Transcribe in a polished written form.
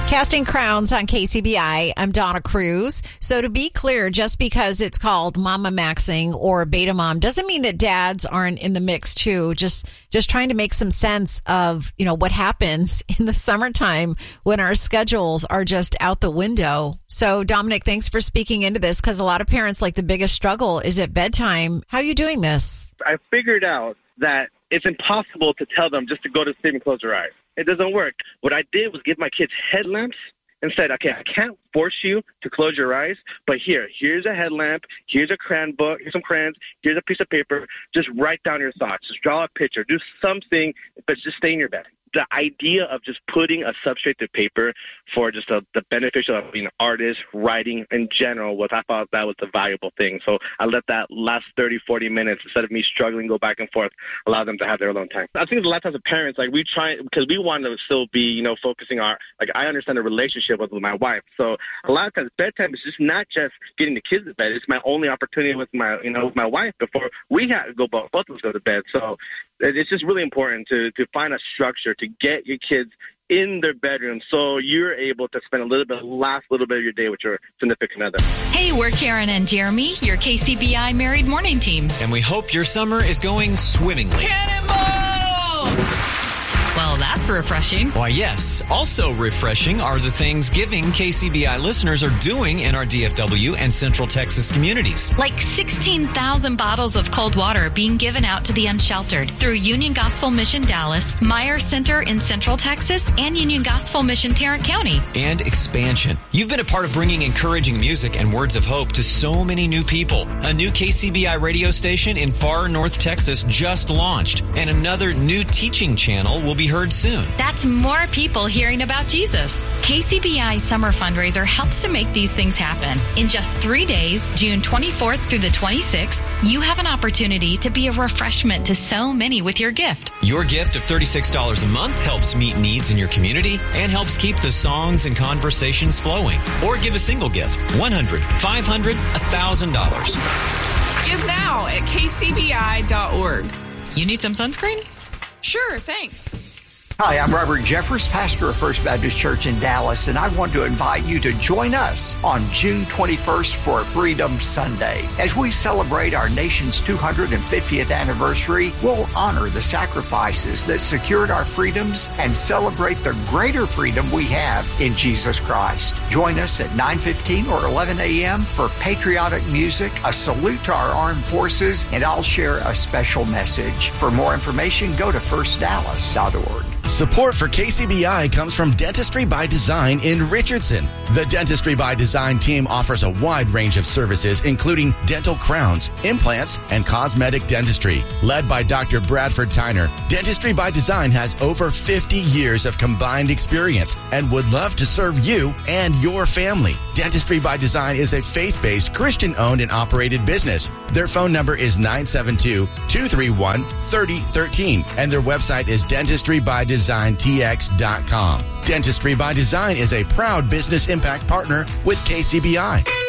Casting Crowns on KCBI. I'm Donna Cruz. So to be clear, just because it's called Mama Maxing or Beta Mom doesn't mean that dads aren't in the mix too. Just trying to make some sense of, what happens in the summertime when our schedules are just out the window. So Dominic, thanks for speaking into this, because a lot of parents, like, the biggest struggle is at bedtime. How are you doing this? I figured out that it's impossible to tell them just to go to sleep and close their eyes. It doesn't work. What I did was give my kids headlamps and said, okay, I can't force you to close your eyes, but here's a headlamp, here's a crayon book, here's some crayons, here's a piece of paper. Just write down your thoughts. Just draw a picture. Do something, but just stay in your bed. The idea of just putting a substrate to paper for just the beneficial of being an artist, writing in general, I thought that was a valuable thing. So I let that last 30, 40 minutes, instead of me struggling, go back and forth, allow them to have their alone time. I think a lot of times as parents, we try, because we want to still be, focusing I understand the relationship with my wife. So a lot of times bedtime is just not just getting the kids to bed. It's my only opportunity with my wife before we have to both of us go to bed. So it's just really important to find a structure to get your kids in their bedroom so you're able to spend last little bit of your day with your significant other. Hey, we're Karen and Jeremy, your KCBI Married Morning Team. And we hope your summer is going swimmingly. Cannonball! Well, that's refreshing. Why, yes. Also refreshing are the things giving KCBI listeners are doing in our DFW and Central Texas communities. Like 16,000 bottles of cold water being given out to the unsheltered through Union Gospel Mission Dallas, Meyer Center in Central Texas, and Union Gospel Mission Tarrant County. And expansion. You've been a part of bringing encouraging music and words of hope to so many new people. A new KCBI radio station in far North Texas just launched, and another new teaching channel will be heard soon. That's more people hearing about Jesus. KCBI Summer Fundraiser helps to make these things happen. In just 3 days, June 24th through the 26th, you have an opportunity to be a refreshment to so many with your gift. Your gift of $36 a month helps meet needs in your community and helps keep the songs and conversations flowing. Or give a single gift, $100, $500, $1,000. Give now at kcbi.org. You need some sunscreen? Sure, thanks. Hi, I'm Robert Jeffers, pastor of First Baptist Church in Dallas, and I want to invite you to join us on June 21st for Freedom Sunday. As we celebrate our nation's 250th anniversary, we'll honor the sacrifices that secured our freedoms and celebrate the greater freedom we have in Jesus Christ. Join us at 9:15 or 11 a.m. for patriotic music, a salute to our armed forces, and I'll share a special message. For more information, go to firstdallas.org. Support for KCBI comes from Dentistry by Design in Richardson. The Dentistry by Design team offers a wide range of services, including dental crowns, implants, and cosmetic dentistry. Led by Dr. Bradford Tyner, Dentistry by Design has over 50 years of combined experience and would love to serve you and your family. Dentistry by Design is a faith-based, Christian-owned and operated business. Their phone number is 972-231-3013, and their website is dentistrybydesigntx.com. Dentistry by Design is a proud business impact partner with KCBI.